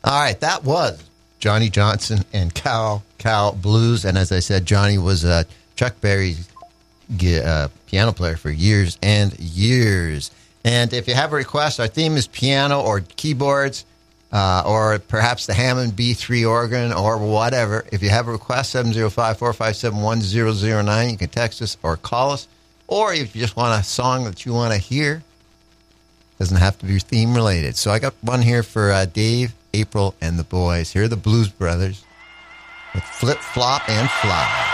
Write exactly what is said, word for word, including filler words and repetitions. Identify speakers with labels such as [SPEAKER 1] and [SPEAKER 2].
[SPEAKER 1] All right, that was Johnny Johnson and Cow Cow Blues. And as I said, Johnny was uh, Chuck Berry's uh, piano player for years and years. And if you have a request, our theme is piano or keyboards, uh, or perhaps the Hammond B three organ or whatever. If you have a request, seven oh five, four five seven, one oh oh nine. You can text us or call us. Or if you just want a song that you want to hear, doesn't have to be theme related. So I got one here for uh, Dave, April, and the boys. Here are the Blues Brothers with Flip, Flop, and Fly.